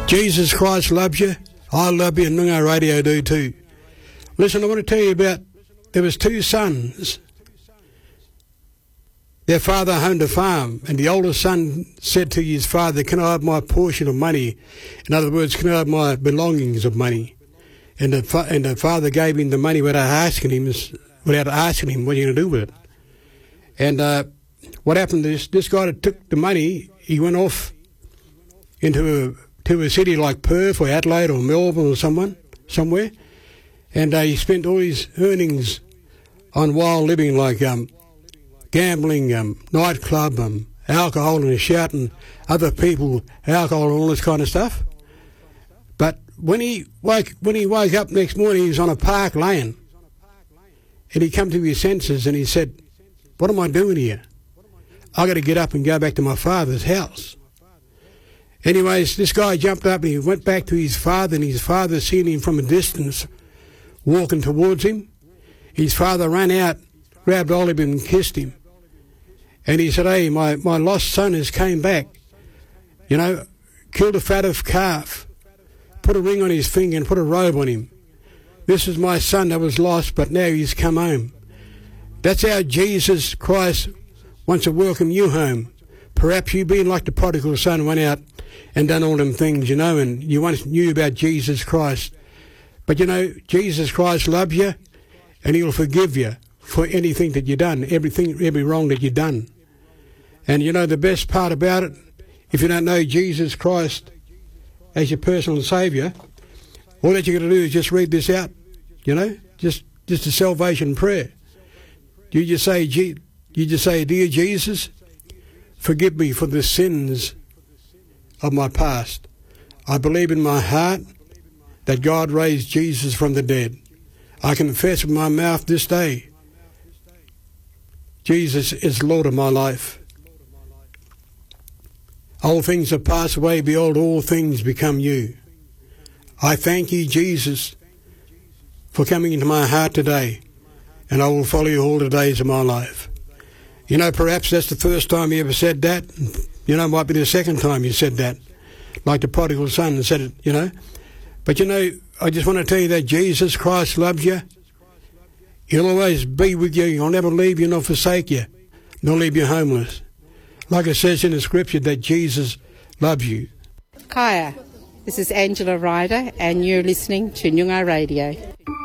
Jesus Christ loves you. I love you, and Noongar Radio do too. Listen, I want to tell you about, there was two sons. Their father owned a farm, and the oldest son said to his father, "Can I have my portion of money?" In other words, "Can I have my belongings of money?" And the father gave him the money without asking him, "What are you going to do with it?" And what happened is, this guy that took the money, he went off into a city like Perth or Adelaide or Melbourne or somewhere, and he spent all his earnings on wild living, like gambling, nightclub, alcohol, and shouting other people alcohol and all this kind of stuff. But when he woke up next morning, he was on a park laying, and he come to his senses and he said, "What am I doing here? I got to get up and go back to my father's house." Anyways, this guy jumped up and he went back to his father, and his father seen him from a distance walking towards him. His father ran out, grabbed hold of him and kissed him. And he said, "Hey, my lost son has came back. You know, killed a fatted calf, put a ring on his finger and put a robe on him. This is my son that was lost, but now he's come home." That's how Jesus Christ wants to welcome you home. Perhaps you've been like the prodigal son, went out and done all them things, you know, and you once knew about Jesus Christ. But, you know, Jesus Christ loves you, and he'll forgive you for anything that you've done, every wrong that you've done. And, you know, the best part about it, if you don't know Jesus Christ as your personal saviour, all that you're going to do is just read this out, you know, just a salvation prayer. You just say, "Dear Jesus, forgive me for the sins of my past. I believe in my heart that God raised Jesus from the dead. I confess with my mouth this day, Jesus is Lord of my life. All things have passed away, behold, all things become new. I thank you, Jesus, for coming into my heart today, and I will follow you all the days of my life." You know, perhaps that's the first time you ever said that. You know, it might be the second time you said that, like the prodigal son said it, you know. But, you know, I just want to tell you that Jesus Christ loves you. He'll always be with you. He'll never leave you nor forsake you, nor leave you homeless. Like it says in the scripture that Jesus loves you. Kaya, this is Angela Ryder, and you're listening to Noongar Radio.